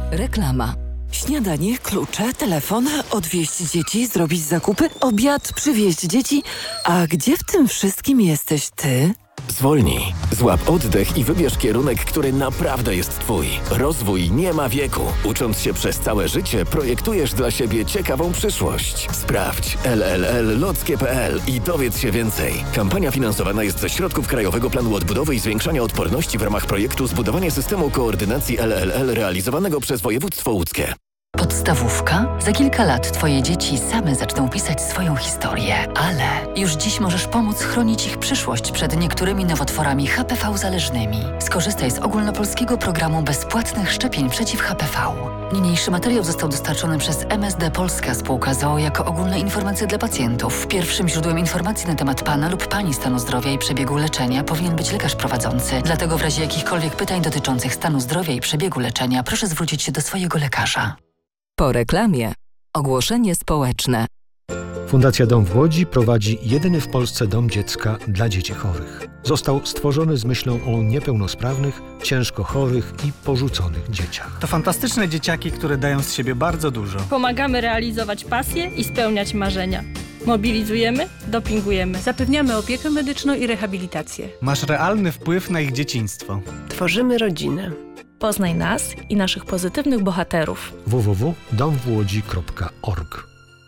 Reklama. Śniadanie, klucze, telefon, odwieźć dzieci, zrobić zakupy, obiad, przywieźć dzieci. A gdzie w tym wszystkim jesteś ty? Zwolnij, złap oddech i wybierz kierunek, który naprawdę jest twój. Rozwój nie ma wieku. Ucząc się przez całe życie, projektujesz dla siebie ciekawą przyszłość. Sprawdź LLL-lockie.pl i dowiedz się więcej. Kampania finansowana jest ze środków Krajowego Planu Odbudowy i Zwiększania Odporności w ramach projektu Zbudowanie systemu koordynacji LLL realizowanego przez województwo łódzkie. Podstawówka? Za kilka lat twoje dzieci same zaczną pisać swoją historię, ale już dziś możesz pomóc chronić ich przyszłość przed niektórymi nowotworami HPV-zależnymi. Skorzystaj z ogólnopolskiego programu bezpłatnych szczepień przeciw HPV. Niniejszy materiał został dostarczony przez MSD Polska Spółka z o.o. jako ogólne informacje dla pacjentów. Pierwszym źródłem informacji na temat pana lub pani stanu zdrowia i przebiegu leczenia powinien być lekarz prowadzący. Dlatego w razie jakichkolwiek pytań dotyczących stanu zdrowia i przebiegu leczenia proszę zwrócić się do swojego lekarza. Po reklamie. Ogłoszenie społeczne. Fundacja Dom w Łodzi prowadzi jedyny w Polsce dom dziecka dla dzieci chorych. Został stworzony z myślą o niepełnosprawnych, ciężko chorych i porzuconych dzieciach. To fantastyczne dzieciaki, które dają z siebie bardzo dużo. Pomagamy realizować pasje i spełniać marzenia. Mobilizujemy, dopingujemy. Zapewniamy opiekę medyczną i rehabilitację. Masz realny wpływ na ich dzieciństwo. Tworzymy rodzinę. Poznaj nas i naszych pozytywnych bohaterów. www.domwłodzi.org.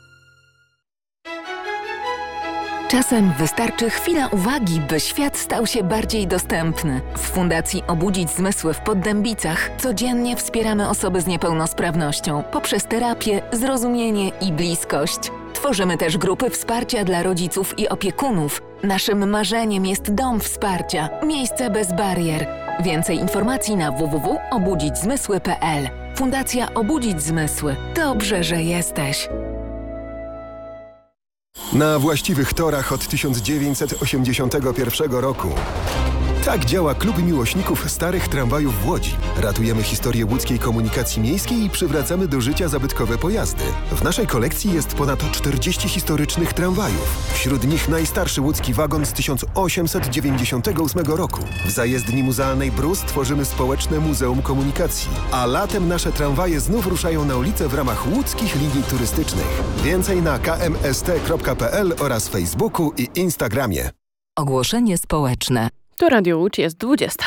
Czasem wystarczy chwila uwagi, by świat stał się bardziej dostępny. W Fundacji Obudzić Zmysły w Poddębicach codziennie wspieramy osoby z niepełnosprawnością poprzez terapię, zrozumienie i bliskość. Tworzymy też grupy wsparcia dla rodziców i opiekunów. Naszym marzeniem jest dom wsparcia, miejsce bez barier. Więcej informacji na www.obudzićzmysły.pl. Fundacja Obudzić Zmysły. Dobrze, że jesteś. Na właściwych torach od 1981 roku. Tak działa Klub Miłośników Starych Tramwajów w Łodzi. Ratujemy historię łódzkiej komunikacji miejskiej i przywracamy do życia zabytkowe pojazdy. W naszej kolekcji jest ponad 40 historycznych tramwajów. Wśród nich najstarszy łódzki wagon z 1898 roku. W zajezdni muzealnej Brus tworzymy społeczne Muzeum Komunikacji. A latem nasze tramwaje znów ruszają na ulicę w ramach łódzkich linii turystycznych. Więcej na kmst.pl oraz Facebooku i Instagramie. Ogłoszenie społeczne. To Radio Łódź, jest 20.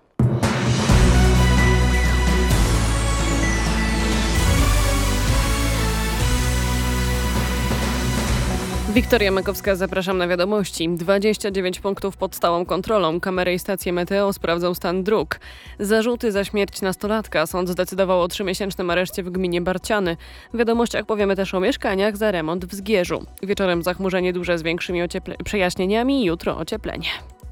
Wiktoria Makowska, zapraszam na wiadomości. 29 punktów pod stałą kontrolą. Kamery i stacje meteo sprawdzą stan dróg. Zarzuty za śmierć nastolatka. Sąd zdecydował o 3-miesięcznym areszcie w gminie Barciany. W wiadomościach powiemy też o mieszkaniach za remont w Zgierzu. Wieczorem zachmurzenie duże z większymi przejaśnieniami. Jutro ocieplenie.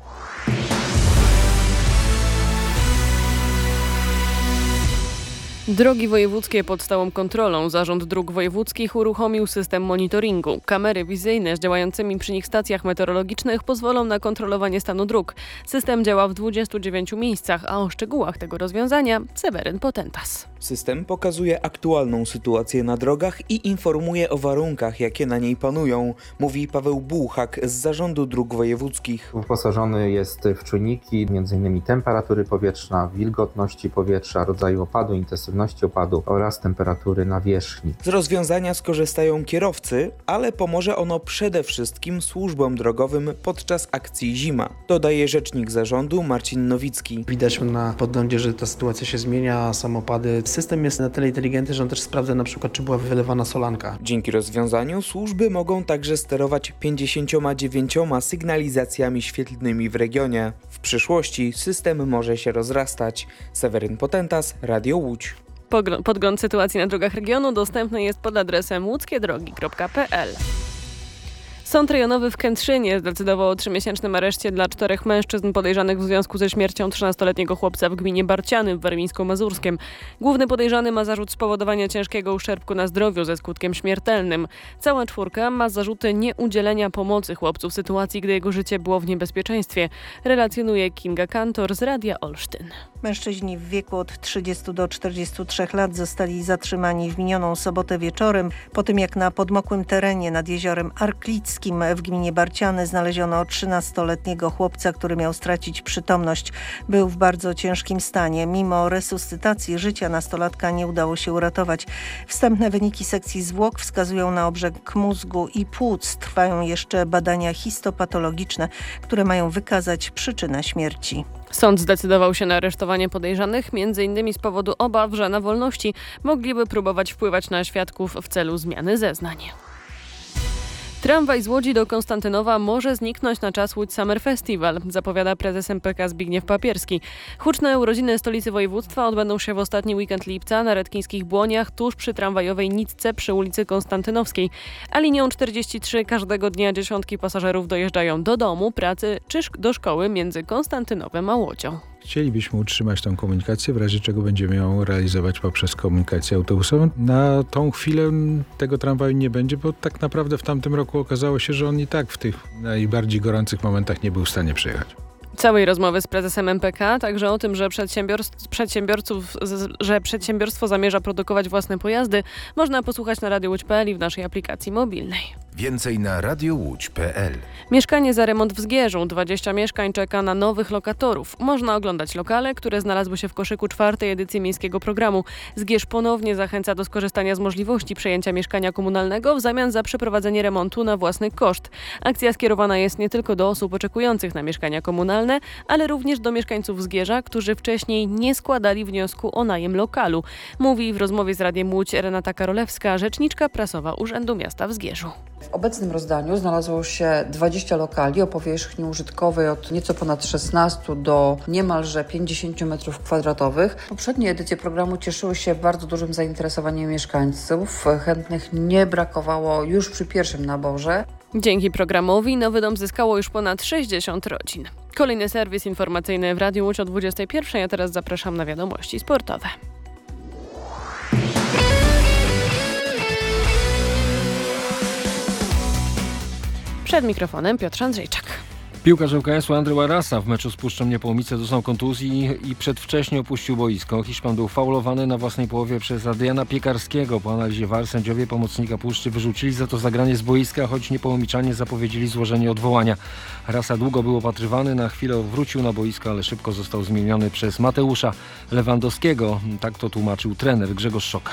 Drogi wojewódzkie pod stałą kontrolą. Zarząd Dróg Wojewódzkich uruchomił system monitoringu. Kamery wizyjne z działającymi przy nich stacjach meteorologicznych pozwolą na kontrolowanie stanu dróg. System działa w 29 miejscach, a o szczegółach tego rozwiązania Seweryn Potentas. System pokazuje aktualną sytuację na drogach i informuje o warunkach, jakie na niej panują, mówi Paweł Bułhak z Zarządu Dróg Wojewódzkich. Wyposażony jest w czujniki m.in. temperatury powietrza, wilgotności powietrza, rodzaju opadu, intensywności opadu oraz temperatury nawierzchni. Z rozwiązania skorzystają kierowcy, ale pomoże ono przede wszystkim służbom drogowym podczas akcji Zima, dodaje rzecznik zarządu Marcin Nowicki. Widać na podglądzie, że ta sytuacja się zmienia, samopady. System jest na tyle inteligentny, że on też sprawdza na przykład, czy była wylewana solanka. Dzięki rozwiązaniu służby mogą także sterować 59 sygnalizacjami świetlnymi w regionie. W przyszłości system może się rozrastać. Seweryn Potentas, Radio Łódź. Podgląd sytuacji na drogach regionu dostępny jest pod adresem łódzkiedrogi.pl. Sąd rejonowy w Kętrzynie zdecydował o 3-miesięcznym areszcie dla 4 mężczyzn podejrzanych w związku ze śmiercią 13-letniego chłopca w gminie Barciany w Warmińsko-Mazurskiem. Główny podejrzany ma zarzut spowodowania ciężkiego uszczerbku na zdrowiu ze skutkiem śmiertelnym. Cała czwórka ma zarzuty nieudzielenia pomocy chłopcu w sytuacji, gdy jego życie było w niebezpieczeństwie, relacjonuje Kinga Kantor z Radia Olsztyn. Mężczyźni w wieku od 30 do 43 lat zostali zatrzymani w minioną sobotę wieczorem, po tym jak na podmokłym terenie nad jeziorem Arklice Świdnickim w gminie Barciany znaleziono 13-letniego chłopca, który miał stracić przytomność. Był w bardzo ciężkim stanie. Mimo resuscytacji życia nastolatka nie udało się uratować. Wstępne wyniki sekcji zwłok wskazują na obrzęk mózgu i płuc. Trwają jeszcze badania histopatologiczne, które mają wykazać przyczynę śmierci. Sąd zdecydował się na aresztowanie podejrzanych, m.in. z powodu obaw, że na wolności mogliby próbować wpływać na świadków w celu zmiany zeznań. Tramwaj z Łodzi do Konstantynowa może zniknąć na czas Łódź Summer Festival, zapowiada prezes MPK Zbigniew Papierski. Huczne urodziny stolicy województwa odbędą się w ostatni weekend lipca na Redkińskich Błoniach, tuż przy tramwajowej nitce przy ulicy Konstantynowskiej. A linią 43 każdego dnia dziesiątki pasażerów dojeżdżają do domu, pracy czy do szkoły między Konstantynowem a Łodzią. Chcielibyśmy utrzymać tą komunikację, w razie czego będziemy ją realizować poprzez komunikację autobusową. Na tą chwilę tego tramwaju nie będzie, bo tak naprawdę w tamtym roku okazało się, że on i tak w tych najbardziej gorących momentach nie był w stanie przyjechać. Całej rozmowy z prezesem MPK, także o tym, że przedsiębiorstwo zamierza produkować własne pojazdy, można posłuchać na radiowódź.pl i w naszej aplikacji mobilnej. Więcej na radiowódź.pl. Mieszkanie za remont w Zgierzu. 20 mieszkań czeka na nowych lokatorów. Można oglądać lokale, które znalazły się w koszyku 4. edycji miejskiego programu. Zgierz ponownie zachęca do skorzystania z możliwości przejęcia mieszkania komunalnego w zamian za przeprowadzenie remontu na własny koszt. Akcja skierowana jest nie tylko do osób oczekujących na mieszkania komunalne, ale również do mieszkańców Zgierza, którzy wcześniej nie składali wniosku o najem lokalu. Mówi w rozmowie z Radiem Łódź Renata Karolewska, rzeczniczka prasowa Urzędu Miasta w Zgierzu. W obecnym rozdaniu znalazło się 20 lokali o powierzchni użytkowej od nieco ponad 16 do niemalże 50 m2. Poprzednie edycje programu cieszyły się bardzo dużym zainteresowaniem mieszkańców. Chętnych nie brakowało już przy pierwszym naborze. Dzięki programowi nowy dom zyskało już ponad 60 rodzin. Kolejny serwis informacyjny w Radiu Łódź o 21, a teraz zapraszam na wiadomości sportowe. Przed mikrofonem Piotr Andrzejczak. Piłkarz ŁKS-u Andrzej Łarasa w meczu z Puszczą Niepołomice doznał kontuzji i przedwcześnie opuścił boisko. Hiszpan był faulowany na własnej połowie przez Adriana Piekarskiego. Po analizie VAR sędziowie pomocnika Puszczy wyrzucili za to zagranie z boiska, choć Niepołomiczanie zapowiedzieli złożenie odwołania. Rasa długo był opatrywany, na chwilę wrócił na boisko, ale szybko został zmieniony przez Mateusza Lewandowskiego. Tak to tłumaczył trener Grzegorz Szoka.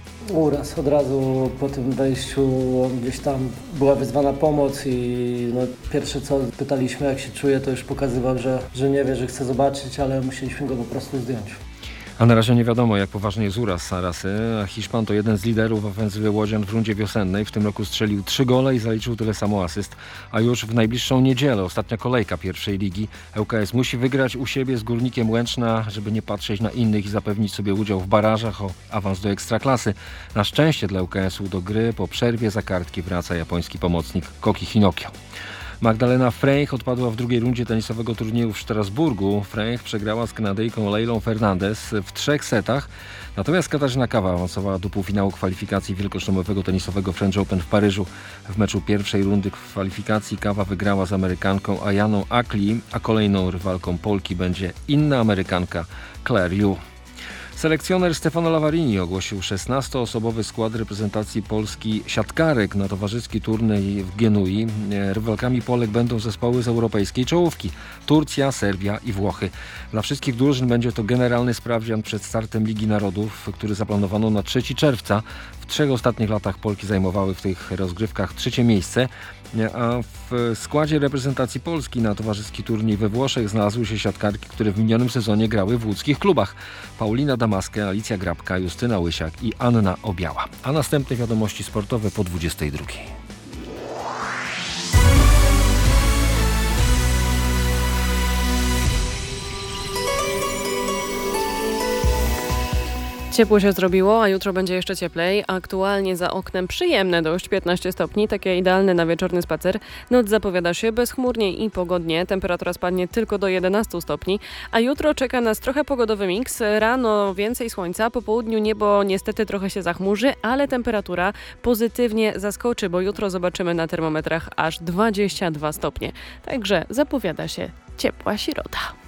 Uraz od razu po tym wejściu, gdzieś tam była wezwana pomoc i pierwsze co pytaliśmy, jak się czuje, to już pokazywał, że nie wie, że chce zobaczyć, ale musieliśmy go po prostu zdjąć. A na razie nie wiadomo, jak poważny jest uraz Rasy. Hiszpan to jeden z liderów ofensywy łodzian w rundzie wiosennej. W tym roku strzelił 3 gole i zaliczył tyle samo asyst. A już w najbliższą niedzielę, ostatnia kolejka pierwszej ligi, ŁKS musi wygrać u siebie z Górnikiem Łęczna, żeby nie patrzeć na innych i zapewnić sobie udział w barażach o awans do Ekstraklasy. Na szczęście dla ŁKS-u do gry po przerwie za kartki wraca japoński pomocnik Koki Hinokio. Magdalena Freych odpadła w drugiej rundzie tenisowego turnieju w Strasburgu. Freych przegrała z Kanadyjką Leilą Fernandez w 3 setach. Natomiast Katarzyna Kawa awansowała do półfinału kwalifikacji wielkoszlemowego tenisowego French Open w Paryżu. W meczu pierwszej rundy kwalifikacji Kawa wygrała z Amerykanką Ayaną Akli, a kolejną rywalką Polki będzie inna Amerykanka Claire Yu. Selekcjoner Stefano Lavarini ogłosił 16-osobowy skład reprezentacji Polski siatkarek na towarzyski turniej w Genui. Rywalkami Polek będą zespoły z europejskiej czołówki: Turcja, Serbia i Włochy. Dla wszystkich drużyn będzie to generalny sprawdzian przed startem Ligi Narodów, który zaplanowano na 3 czerwca. W 3 ostatnich latach Polki zajmowały w tych rozgrywkach 3 miejsce. A w składzie reprezentacji Polski na towarzyski turniej we Włoszech znalazły się siatkarki, które w minionym sezonie grały w łódzkich klubach: Paulina Damaskę, Alicja Grabka, Justyna Łysiak i Anna Obiała. A następne wiadomości sportowe po 22. Ciepło się zrobiło, a jutro będzie jeszcze cieplej. Aktualnie za oknem przyjemne dość 15 stopni, takie idealne na wieczorny spacer. Noc zapowiada się bezchmurnie i pogodnie. Temperatura spadnie tylko do 11 stopni, a jutro czeka nas trochę pogodowy miks. Rano więcej słońca, po południu niebo niestety trochę się zachmurzy, ale temperatura pozytywnie zaskoczy, bo jutro zobaczymy na termometrach aż 22 stopnie. Także zapowiada się ciepła środa.